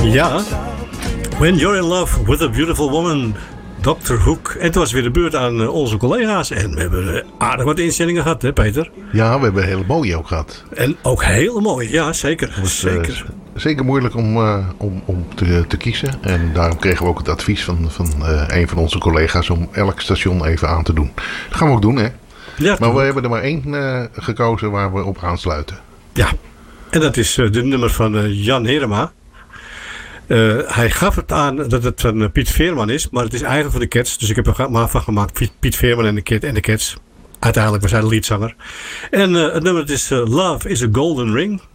Ja, When You're in Love with a Beautiful Woman, Dr. Hook. En het was weer de beurt aan onze collega's. En we hebben aardig wat instellingen gehad, hè Peter? Ja, we hebben een hele mooie ook gehad. En ook hele mooie, ja zeker. Zeker. Zeker moeilijk om te kiezen. En daarom kregen we ook het advies van een van onze collega's om elk station even aan te doen. Dat gaan we ook doen, hè? Ja, maar we hebben er maar één gekozen waar we op aansluiten. Ja, en dat is de nummer van Jan Herema. Hij gaf het aan dat het van Piet Veerman is, maar het is eigenlijk van de Cats. Dus ik heb er maar van gemaakt, Piet Veerman en de Cats. Uiteindelijk was hij de leadzanger. En het nummer is Love is a Golden Ring.